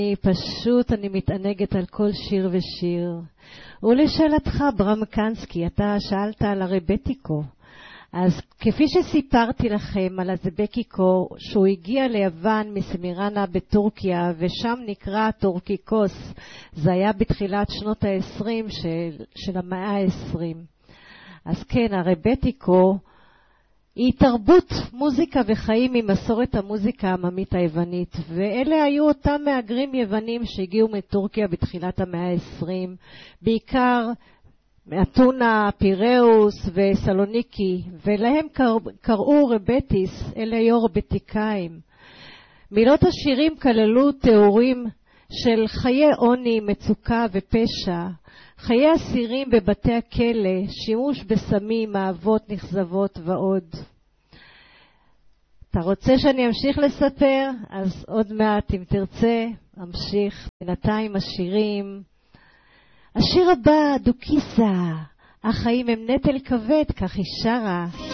אני מתענגת על כל שיר ושיר. ולשאלתך, ברם קנסקי, אתה שאלת על הרבטיקו. אז כפי שסיפרתי לכם על הזבקיקו, שהוא הגיע ליוון מסמירנה בטורקיה, ושם נקרא טורקיקוס, זה היה בתחילת שנות ה-20 של המאה ה-20. אז כן, הרבטיקו היא תרבות מוזיקה וחיים ממסורת המוזיקה העממית היוונית, ואלה היו אותם מהגרים יוונים שהגיעו מטורקיה בתחילת המאה ה-20, בעיקר מאתונה, פיראוס וסלוניקי, ולהם קראו רבטיס, אלה היו רבטיקאים. מילות השירים כללו תיאורים של חיי עוני, מצוקה ופשע, חיי אסירים בבתי הכלא, שימוש בסמים, אהבות נכזבות ועוד. אתה רוצה שאני אמשיך לספר? אז עוד מעט, אם תרצה, אמשיך. בינתיים השירים. השיר הבא, דוקיסה, החיים הם נטל כבד, כך היא שרה.